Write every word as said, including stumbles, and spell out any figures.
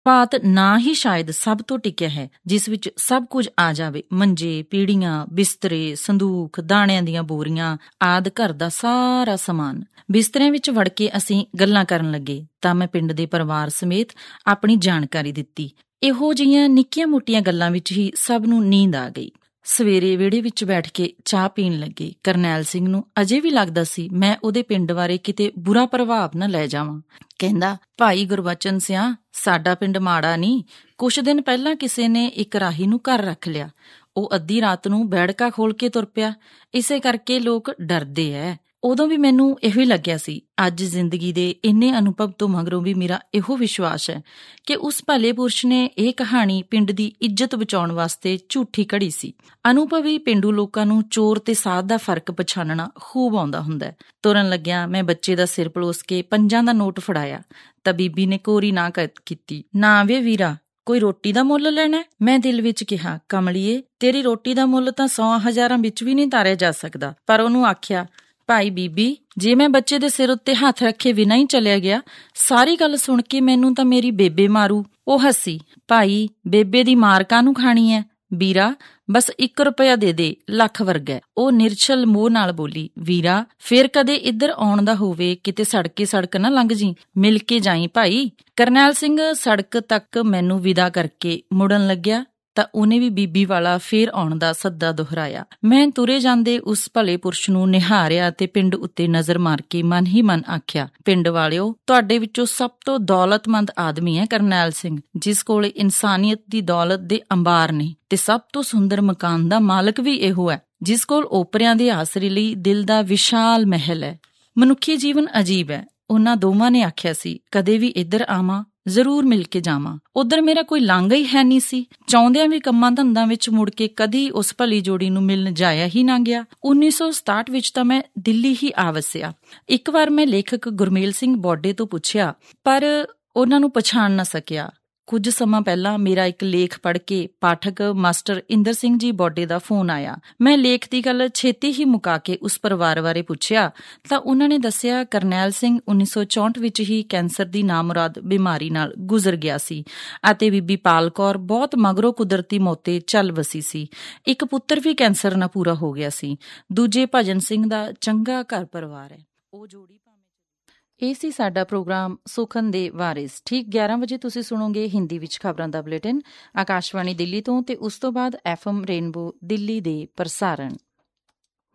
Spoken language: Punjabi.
ਭਾਤ ਨਾ ਹੀ ਸ਼ਾਇਦ ਸਭ ਤੋਂ ਟਿਕਿਆ ਹੈ ਜਿਸ ਵਿੱਚ ਸਭ ਕੁਝ ਆ ਜਾਵੇ। ਮੰਜੇ, ਪੀੜੀਆਂ, ਬਿਸਤਰੇ, ਸੰਦੂਖ, ਦਾਣਿਆਂ ਦੀਆਂ ਬੋਰੀਆਂ ਆਦਿ ਘਰ ਦਾ ਸਾਰਾ ਸਮਾਨ। ਬਿਸਤਰਿਆਂ ਵਿੱਚ ਵੜ ਕੇ ਅਸੀਂ ਗੱਲਾਂ ਕਰਨ ਲੱਗੇ ਤਾਂ ਮੈਂ ਪਿੰਡ ਦੇ ਪਰਿਵਾਰ ਸਮੇਤ ਆਪਣੀ ਜਾਣਕਾਰੀ ਦਿੱਤੀ। ਇਹੋ ਜਿਹੀਆਂ ਨਿੱਕੀਆਂ ਮੋਟੀਆਂ ਗੱਲਾਂ ਵਿੱਚ ਹੀ ਸਭ ਨੂੰ ਨੀਂਦ ਆ ਗਈ। ਸਵੇਰੇ ਵਿਹੜੇ ਵਿੱਚ ਬੈਠ ਕੇ ਚਾਹ ਪੀਣ ਲੱਗੇ। ਕਰਨੈਲ ਸਿੰਘ ਨੂੰ ਅਜੇ ਵੀ ਲੱਗਦਾ ਸੀ ਮੈਂ ਉਹਦੇ ਪਿੰਡ ਬਾਰੇ ਕਿਤੇ ਬੁਰਾ ਪ੍ਰਭਾਵ ਨਾ ਲੈ ਜਾਵਾਂ। ਕਹਿੰਦਾ, ਭਾਈ ਗੁਰਬਚਨ ਸਿਆਂ, ਸਾਡਾ ਪਿੰਡ ਮਾੜਾ ਨਹੀਂ। ਕੁਛ ਦਿਨ ਪਹਿਲਾਂ ਕਿਸੇ ਨੇ ਇੱਕ ਰਾਹੀ ਨੂੰ ਘਰ ਰੱਖ ਲਿਆ। ਉਹ ਅੱਧੀ ਰਾਤ ਨੂੰ ਬੈਠਕਾ ਖੋਲ ਕੇ ਤੁਰ ਪਿਆ। ਇਸੇ ਕਰਕੇ ਲੋਕ ਡਰਦੇ ਐ। ਉਦੋਂ ਵੀ ਮੈਨੂੰ ਇਹੋ ਹੀ ਲੱਗਿਆ ਸੀ। ਅੱਜ ਜ਼ਿੰਦਗੀ ਦੇ ਇੰਨੇ ਅਨੁਭਵ ਤੋਂ ਮਗਰੋਂ ਵੀ ਮੇਰਾ ਇਹੋ ਵਿਸ਼ਵਾਸ ਹੈ ਕਿ ਉਸ ਭਲੇ ਪੁਰਸ਼ ਨੇ ਇਹ ਕਹਾਣੀ ਪਿੰਡ ਦੀ ਇੱਜ਼ਤ ਬਚਾਉਣ ਵਾਸਤੇ ਝੂਠੀ ਘੜੀ ਸੀ। ਅਨੁਭਵੀ ਪੇਂਡੂ ਲੋਕਾਂ ਨੂੰ ਚੋਰ ਤੇ ਸਾਧ ਦਾ ਫਰਕ ਪਛਾਣਨਾ ਖੂਬ ਆਉਂਦਾ ਹੁੰਦਾ। ਤੁਰਨ ਲੱਗਿਆ ਮੈਂ ਬੱਚੇ ਦਾ ਸਿਰ ਪਲੋਸ ਕੇ ਪੰਜਾਂ ਦਾ ਨੋਟ ਫੜਾਇਆ ਤਾਂ ਬੀਬੀ ਨੇ ਕੋਰੀ ਨਾ ਕੀਤੀ। ਨਾ ਵੇ ਵੀਰਾ, ਕੋਈ ਰੋਟੀ ਦਾ ਮੁੱਲ ਲੈਣਾ? ਮੈਂ ਦਿਲ ਵਿੱਚ ਕਿਹਾ, ਕਮਲੀਏ, ਤੇਰੀ ਰੋਟੀ ਦਾ ਮੁੱਲ ਤਾਂ ਸੌ ਹਜ਼ਾਰਾਂ ਵਿੱਚ ਵੀ ਨਹੀਂ ਤਾਰਿਆ ਜਾ ਸਕਦਾ। ਪਰ ਉਹਨੂੰ ਆਖਿਆ, ਭਾਈ ਬੀਬੀ, ਜੇ ਮੈਂ ਬੱਚੇ ਦੇ ਸਿਰ ਉੱਤੇ ਹੱਥ ਰੱਖੇ ਬਿਨਾਂ ਹੀ ਚਲਿਆ ਗਿਆ, ਸਾਰੀ ਗੱਲ ਸੁਣ ਕੇ ਮੈਨੂੰ ਤਾਂ ਮੇਰੀ ਬੇਬੇ ਮਾਰੂ। ਉਹ ਹੱਸੀ, ਭਾਈ ਬੇਬੇ ਦੀ ਮਾਰ ਕਾਹਨੂੰ ਖਾਣੀ ਹੈ? ਵੀਰਾ, ਬਸ ਇੱਕ ਰੁਪਇਆ ਦੇ ਦੇ, ਲੱਖ ਵਰਗਾ। ਉਹ ਨਿਰਛਲ ਮੋਹ ਨਾਲ ਬੋਲੀ, ਵੀਰਾ, ਫੇਰ ਕਦੇ ਇੱਧਰ ਆਉਣ ਦਾ ਹੋਵੇ, ਕਿਤੇ ਸੜਕੇ ਸੜਕ ਨਾ ਲੰਘ ਜੀ, ਮਿਲ ਕੇ ਜਾਈ ਭਾਈ। ਕਰਨੈਲ ਸਿੰਘ ਸੜਕ ਤੱਕ ਮੈਨੂੰ ਵਿਦਾ ਕਰਕੇ ਮੁੜਨ ਲੱਗਿਆ ਤਾਂ ਉਹਨੇ ਵੀ ਬੀਬੀ ਵਾਲਾ ਫੇਰ ਆਉਣ ਦਾ ਸੱਦਾ ਦੁਹਰਾਇਆ। ਮੈਂ ਤੁਰੇ ਜਾਂਦੇ ਉਸ ਭਲੇ ਪੁਰਸ਼ ਨੂੰ ਨਿਹਾਰਿਆ ਤੇ ਪਿੰਡ ਉੱਤੇ ਨਜ਼ਰ ਮਾਰ ਕੇ ਮਨ ਹੀ ਮਨ ਆਖਿਆ, ਪਿੰਡ ਵਾਲਿਓ, ਤੁਹਾਡੇ ਵਿੱਚੋਂ ਸਭ ਤੋਂ ਦੌਲਤਮੰਦ ਆਦਮੀ ਹੈ ਕਰਨੈਲ ਸਿੰਘ, ਜਿਸ ਕੋਲ ਇਨਸਾਨੀਅਤ ਦੀ ਦੌਲਤ ਦੇ ਅੰਬਾਰ ਨੇ, ਤੇ ਸਭ ਤੋਂ ਸੁੰਦਰ ਮਕਾਨ ਦਾ ਮਾਲਕ ਵੀ ਇਹੋ ਹੈ, ਜਿਸ ਕੋਲ ਓਪਰਿਆਂ ਦੇ ਆਸਰੇ ਲਈ ਦਿਲ ਦਾ ਵਿਸ਼ਾਲ ਮਹਿਲ ਹੈ। ਮਨੁੱਖੀ ਜੀਵਨ ਅਜੀਬ ਹੈ। ਉਹਨਾਂ ਦੋਵਾਂ ਨੇ ਆਖਿਆ ਸੀ, ਕਦੇ ਵੀ ਇੱਧਰ ਆਵਾਂ, ਜ਼ਰੂਰ ਮਿਲ ਕੇ ਜਾਵਾਂ। ਉੱਧਰ ਮੇਰਾ ਕੋਈ ਲਾਂਘਾ ਹੀ ਹੈ ਨਹੀਂ ਸੀ। ਚਾਹੁੰਦਿਆਂ ਵੀ ਕੰਮਾਂ ਧੰਦਾਂ ਵਿੱਚ ਮੁੜ ਕੇ ਕਦੀ ਉਸ ਭਲੀ ਜੋੜੀ ਨੂੰ ਮਿਲਣ ਜਾਇਆ ਹੀ ਨਾ ਗਿਆ। ਉੱਨੀ ਸੌ ਸਤਾਹਠ ਵਿੱਚ ਤਾਂ ਮੈਂ ਦਿੱਲੀ ਹੀ ਆ ਵਸਿਆ। ਇੱਕ ਵਾਰ ਮੈਂ ਲੇਖਕ ਗੁਰਮੇਲ ਸਿੰਘ ਬੋਡੇ ਤੋਂ ਪੁੱਛਿਆ, ਪਰ ਉਹਨਾਂ ਨੂੰ ਪਛਾਣ ਨਾ ਸਕਿਆ। ਕੁਝ ਸਮਾਂ ਪਹਿਲਾਂ ਮੇਰਾ ਇੱਕ ਲੇਖ ਪੜ੍ਹ ਕੇ ਪਾਠਕ ਮਾਸਟਰ ਇੰਦਰ ਸਿੰਘ ਜੀ ਬੋਡੇ ਦਾ ਫੋਨ ਆਇਆ। ਮੈਂ ਲੇਖ ਦੀ ਗੱਲ ਛੇਤੀ ਹੀ ਮੁਕਾ ਕੇ ਉਸ ਪਰਿਵਾਰ ਬਾਰੇ ਪੁੱਛਿਆ ਤਾਂ ਉਹਨਾਂ ਨੇ ਦੱਸਿਆ, ਕਰਨੈਲ ਸਿੰਘ ਉੱਨੀ ਸੌ ਚੌਂਹਠ ਵਿੱਚ ਹੀ ਕੈਂਸਰ ਦੀ ਨਾਮੁਰਾਦ ਬਿਮਾਰੀ ਨਾਲ ਗੁਜ਼ਰ ਗਿਆ ਸੀ ਅਤੇ ਬੀਬੀ ਪਾਲ ਕੌਰ ਬਹੁਤ ਮਗਰੋਂ ਕੁਦਰਤੀ ਮੌਤੇ ਚੱਲ ਵਸੀ ਸੀ। ਇੱਕ ਪੁੱਤਰ ਵੀ ਕੈਂਸਰ ਨਾਲ ਪੂਰਾ ਹੋ ਗਿਆ ਸੀ। ਦੂਜੇ ਭਜਨ ਸਿੰਘ ਦਾ ਚੰਗਾ ਘਰ ਪਰਿਵਾਰ ਹੈ। ਉਹ ਜੋੜੀ ਇਹ ਸੀ ਸਾਡਾ ਪ੍ਰੋਗਰਾਮ ਸੁਖਨ ਦੇ ਵਾਰਿਸ। ਠੀਕ ਗਿਆਰਾਂ ਵਜੇ ਤੁਸੀਂ ਸੁਣੋਗੇ ਹਿੰਦੀ ਵਿੱਚ ਖਬਰਾਂ ਦਾ ਬੁਲੇਟਿਨ ਆਕਾਸ਼ਵਾਣੀ ਦਿੱਲੀ ਤੋਂ, ਤੇ ਉਸ ਤੋਂ ਬਾਅਦ ਐਫ ਐਮ ਰੇਨਬੋ ਦਿੱਲੀ ਦੇ ਪ੍ਰਸਾਰਣ।